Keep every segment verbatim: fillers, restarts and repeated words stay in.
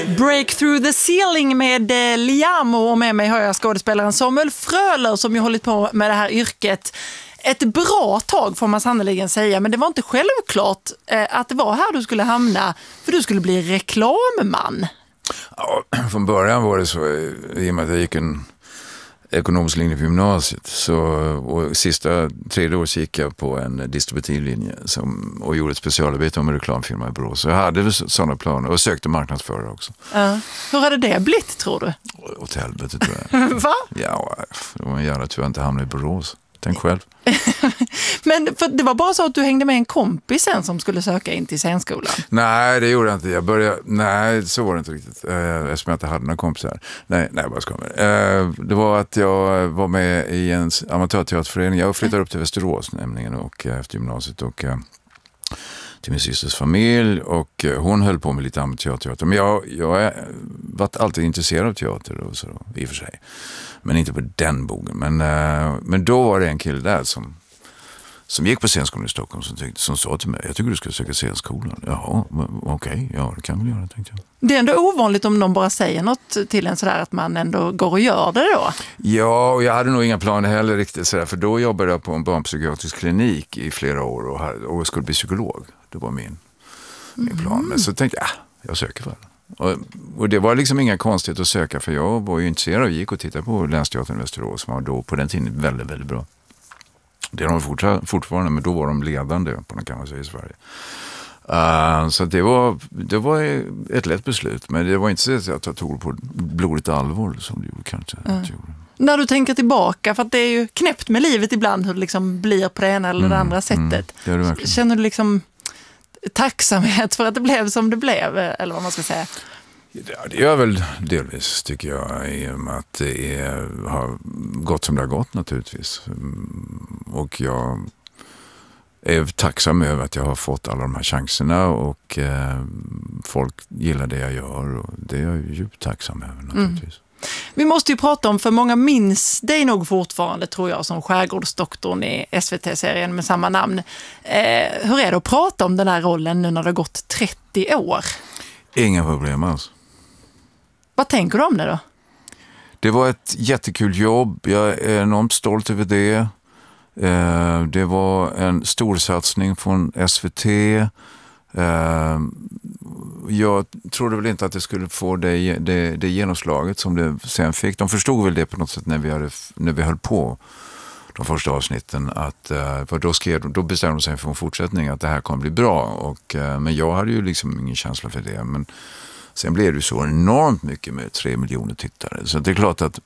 Break through the ceiling med eh, Liamo, och med mig har jag skådespelaren Samuel Fröler som ju hållit på med det här yrket ett bra tag får man sannoliken säga, men det var inte självklart eh, att det var här du skulle hamna, för du skulle bli reklamman. Ja, från början var det så, i och med att jag gick en ekonomisk linje på gymnasiet, så, och sista tredje året gick jag på en distributivlinje som, och gjorde ett specialarbete om en reklamfirma i Borås. Så jag hade sådana planer och sökte marknadsförare också. Uh, hur hade det blivit, tror du? Åt helvete, tror jag. Va? Ja, det var en jävla tur att jag inte hamnade i Borås. Tänk själv. Men för det var bara så att du hängde med en kompis sen som skulle söka in till scenskolan? Nej, det gjorde jag inte. Jag började, nej, så var det inte riktigt. Eh, eftersom jag inte hade några kompisar. Nej, nej, bara skojar. Eh, det var att jag var med i en amatörteaterförening. Jag flyttade upp till Västerås nämligen och efter gymnasiet och eh, till min systers familj, och eh, hon höll på med lite amatörteater. Men jag jag har varit alltid intresserad av teater och så, i och för sig. Men inte på den bogen. Men, eh, men då var det en kille där som som gick på scenskolan i Stockholm som, tyckte, som sa till mig, jag tycker du ska söka scenskolan. Jaha, okej, okay, ja det kan vi göra, tänkte jag. Det är ändå ovanligt om någon bara säger något till en sådär att man ändå går och gör det då. Ja, och jag hade nog inga planer heller riktigt sådär, för då jobbade jag på en barnpsykiatrisk klinik i flera år och, hade, och skulle bli psykolog. Det var min, min plan. Men så tänkte jag, ja, jag söker för det. Och, och det var liksom inga konstigt att söka, för jag var ju intresserad och gick och tittade på Länsteatern i Västerås som var då på den tiden väldigt, väldigt bra. Det är de fortfarande, men då var de ledande på den, kan man säga, i Sverige. Uh, så det var, det var ett lätt beslut, men det var inte så att jag tog på blodigt allvar som det gjorde kanske. Mm. När du tänker tillbaka, för att det är ju knäppt med livet ibland hur det liksom blir på det ena eller mm. det andra sättet. Mm. Det det Känner du liksom tacksamhet för att det blev som det blev, eller vad man ska säga? Ja, det gör väl delvis, tycker jag, i och med att det är, har gått som det har gått naturligtvis. Och jag är tacksam över att jag har fått alla de här chanserna och eh, folk gillar det jag gör, och det är jag djupt tacksam över naturligtvis. Mm. Vi måste ju prata om, för många minns dig nog fortfarande, tror jag, som skärgårdsdoktorn i S V T-serien med samma namn. Eh, hur är det att prata om den här rollen nu när det har gått trettio år? Inga problem alls. Vad tänker du om det då? Det var ett jättekul jobb. Jag är enormt stolt över det. Det var en stor satsning från S V T. Jag trodde väl inte att det skulle få det, det, det genomslaget som det sen fick. De förstod väl det på något sätt när vi, hade, när vi höll på de första avsnitten. Att, för då, skrev, då bestämde de sig för en fortsättning att det här kommer bli bra. Och, men jag hade ju liksom ingen känsla för det. Men sen blev det ju så enormt mycket med tre miljoner tittare. Så det är klart att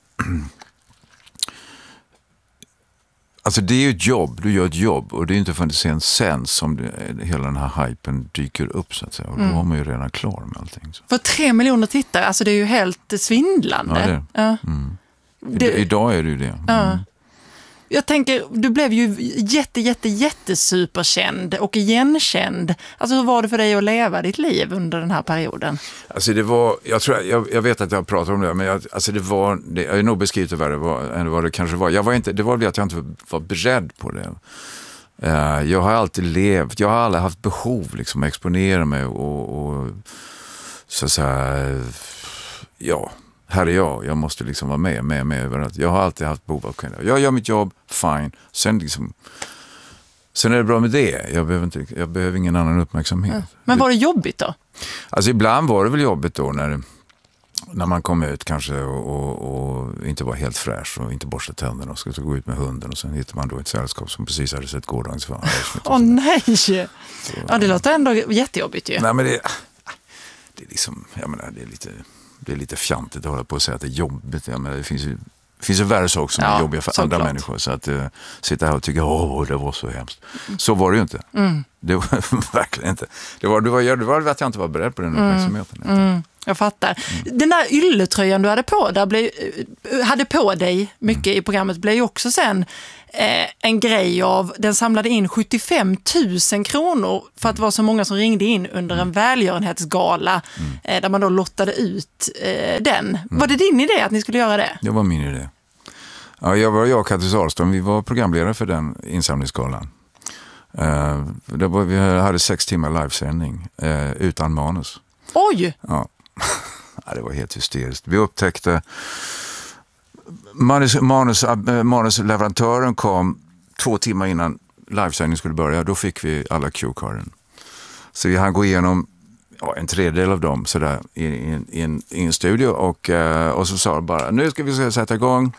alltså det är ju ett jobb, du gör ett jobb, och det är inte förrän sen sen som det, hela den här hypen dyker upp, så att säga. Och då mm. har man ju redan klar med allting. Så. För tre miljoner tittare, alltså det är ju helt svindlande. Ja, det är. Ja. Mm. Det... Idag är det ju det. Mm. Ja. Jag tänker, du blev ju jätte, jätte, jätte superkänd och igenkänd. Alltså hur var det för dig att leva ditt liv under den här perioden? Alltså det var, jag tror, jag, jag vet att jag pratar om det, men jag, alltså det var, det, jag är nog beskrivit vad det var, än vad det kanske var. Jag var inte, det var väl att jag inte var beredd på det. Uh, jag har alltid levt, jag har aldrig haft behov liksom att exponera mig och, och så att säga, ja, här är jag, jag måste liksom vara med, med, med överallt. Jag har alltid haft behov av att kunna. Jag gör mitt jobb, fine. Sen liksom, sen är det bra med det. Jag behöver, inte, jag behöver ingen annan uppmärksamhet. Mm. Men var det jobbigt då? Alltså ibland var det väl jobbigt då när, när man kom ut kanske och, och, och inte var helt fräsch och inte borsta tänderna och skulle gå ut med hunden, och sen hittar man då ett sällskap som precis hade sett gårdagens fan. Åh oh, nej! Så, ja, det låter ändå jättejobbigt ju. Nej, men det, det är liksom, jag menar, det är lite... Det är lite fjantigt att hålla på och säga att det är jobbigt. Jag menar, det finns ju, det finns ju värre saker som ja, är jobbiga för andra klart. människor. Så att uh, sitta här och tycka, åh, det var så hemskt. Mm. Så var det ju inte. Mm. Det var verkligen inte. Det var, det var, det var att jag inte var beredd på den uppmärksamheten. Mm. Mm. Jag fattar. Mm. Den där ylletröjan du hade på, där blev, hade på dig mycket mm. i programmet, blev ju också sen eh, en grej av, den samlade in sjuttiofem tusen kronor för att det var så många som ringde in under en välgörenhetsgala mm. eh, där man då lottade ut eh, den. Mm. Var det din idé att ni skulle göra det? Det var min idé. Ja, jag var jag och Kattis Ahlström, vi var programledare för den insamlingsgalan. Uh, det var, vi hade sex timmar livesändning uh, utan manus. Oj! Ja. Ja, det var helt hysteriskt. Vi upptäckte manus, manus, manusleverantören kom två timmar innan livesändning skulle börja. Då fick vi alla cue-carden. Så vi hann gå igenom ja, en tredjedel av dem sådär, i, i, i, en, i en studio och, och så sa de bara, nu ska vi sätta igång.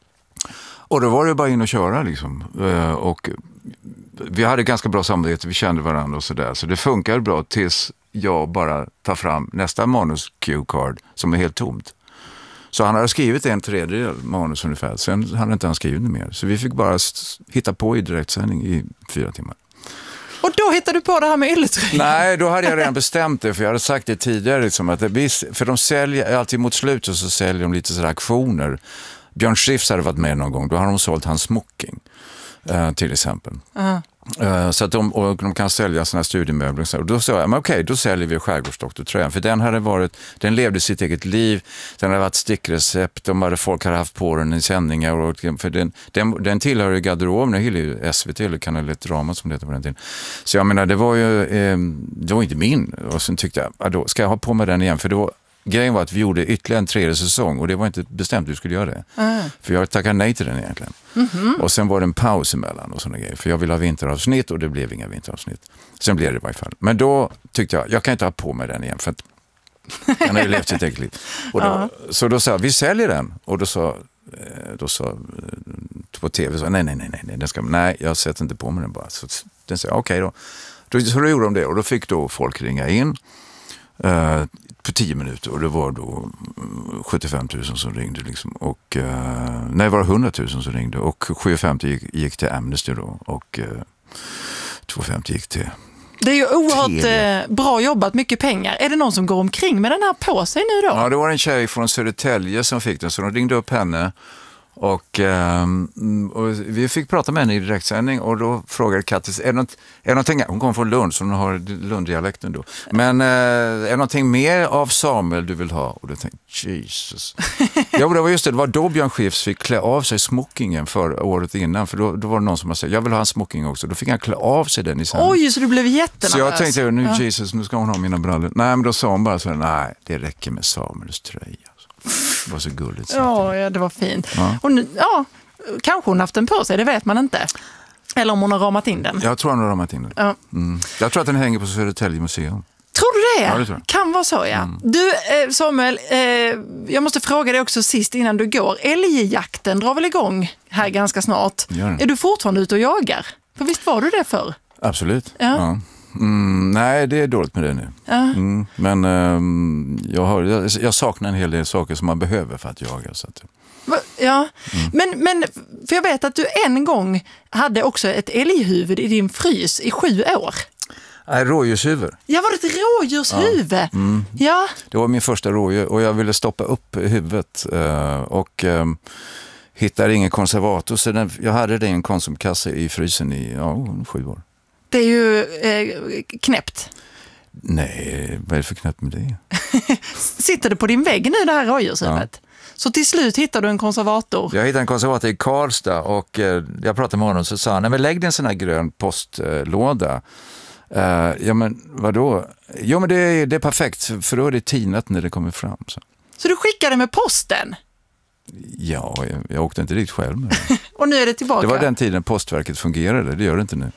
Och då var det bara in och köra liksom. Och vi hade ganska bra samarbete, vi kände varandra och sådär. Så det funkar bra tills jag bara tar fram nästa manus cue-card som är helt tomt. Så han hade skrivit en tredjedel manus ungefär, sen hade inte han skrivit mer. Så vi fick bara hitta på i direktsändning i fyra timmar. Och då hittade du på det här med ylletröjan? Nej, då hade jag redan bestämt det, för jag hade sagt det tidigare. Liksom, att det, för de säljer, alltid mot slutet så säljer de lite sådär aktioner. Björn Skifs hade varit med någon gång, då har de sålt hans smoking uh, till exempel. Uh-huh. Uh, så att de, och de kan sälja såna här studiemöbler och så. Och då sa jag, men okej, då säljer vi skärgårdsdoktortröjan. För den hade varit, den levde sitt eget liv, den hade varit stickrecept, de hade, folk hade haft på den i sändningar. Och, för den, den, den tillhör ju garderoben, det är ju S V T eller Kanal ett Drama som det heter på den tiden. Så jag menar, det var ju, eh, det var inte min. Och sen tyckte jag, ja, då ska jag ha på mig den igen, för då grejen var att vi gjorde ytterligare en tredje säsong och det var inte bestämt att vi skulle göra det. Mm. För jag tackade nej till den egentligen. Mm-hmm. Och sen var det en paus emellan och sådana grejer. För jag ville ha vinteravsnitt och det blev inga vinteravsnitt. Sen blev det i varje fall. Men då tyckte jag, jag kan inte ha på mig den igen för att den har ju levt sitt eget liv. Och då, ja. Så då sa jag, vi säljer den. Och då sa, då sa på tv, så, nej, nej, nej, nej, den ska, nej, jag sätter inte på mig den bara. Så den sa, okej okay då. då. Så då gjorde de det och då fick då folk ringa in. Uh, på tio minuter och det var då sjuttiofem tusen som ringde liksom. Och uh, nej, det var hundra tusen som ringde och sjuhundrafemtio gick, gick till Amnesty då och uh, tvåhundrafemtio gick till Det är ju oerhört eh, bra jobbat, mycket pengar. Är det någon som går omkring med den här på sig nu då? Ja, det var en tjej från Södertälje som fick den så de ringde upp henne. Och, um, och vi fick prata med henne i direktsändning och då frågade Kattis, är det något, är det någonting, hon kommer från Lund så hon har Lunddialekten då, men uh, är det någonting mer av Samuel du vill ha? Och då tänkte Jesus. Ja, det var just det, det var då Björn Skifs fick klä av sig smokingen för året innan, för då, då var det någon som sa, jag vill ha en smoking också, då fick han klä av sig den i sändning. Oj, så du blev jättenervös. Så jag tänkte, nu ja. Jesus, nu ska hon ha mina brallor. Nej, men då sa hon bara så, nej, det räcker med Samuels tröja. Det var så gulligt. Ja, ja, det var fint. Ja. Och nu, ja, kanske hon haft den på sig, det vet man inte. Eller om hon har ramat in den. Jag tror hon har ramat in den. Ja. Mm. Jag tror att den hänger på Södertälje museum. Tror du det? Ja, det tror jag. Kan vara så, ja. Mm. Du, Samuel, eh, jag måste fråga dig också sist innan du går. Älgjakten drar väl igång här ganska snart. Är du fortfarande ute och jagar? För visst var du det förr? Absolut, ja. ja. Mm, nej, det är dåligt med det nu. Ja. Mm, men um, jag, har, jag, jag saknar en hel del saker som man behöver för att jaga. Så att... Ja, mm. men, men för jag vet att du en gång hade också ett älghuvud i din frys i sju år. Nej, rådjurshuvud. Ja, var det ett rådjurshuvud? Ja. Mm. Ja. Det var min första rådjur och jag ville stoppa upp huvudet uh, och um, hittade ingen konservator. Så den, jag hade det i en konsumkasse i frysen i ja, sju år. Det är ju eh, knäppt. Nej, vad är det för knäppt med det? Sitter det på din vägg nu, det här rådjurshuvudet? Ja. Så till slut hittar du en konservator? Jag hittade en konservator i Karlstad och eh, jag pratade med honom och så sa han, nej men lägg dig en sån här grön postlåda. Eh, ja men vadå? Jo men det är, det är perfekt för då är det tinat när det kommer fram. Så, så du skickade med posten? Ja, jag, jag åkte inte dit själv med det. Och nu är det tillbaka? Det var den tiden Postverket fungerade, det gör det inte nu.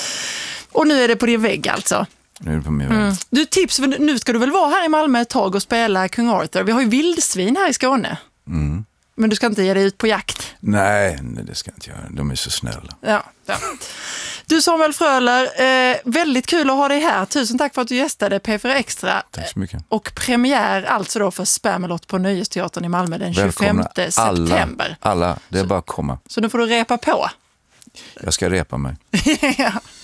Och nu är det på din vägg alltså? Nu är det på min vägg. Mm. Du, tips, nu ska du väl vara här i Malmö ett tag och spela Kung Arthur. Vi har ju vildsvin här i Skåne. Mm. Men du ska inte ge dig ut på jakt? Nej, nej, det ska jag inte göra. De är så snälla. Ja, ja. Du Samuel Fröler, eh, väldigt kul att ha dig här. Tusen tack för att du gästade P fyra Extra. Tack så mycket. Och premiär alltså då för Spamalot på Nöjesteatern i Malmö den tjugofemte september. Alla, alla. Det är så, bara att komma. Så nu får du repa på. Jag ska repa mig. Ja.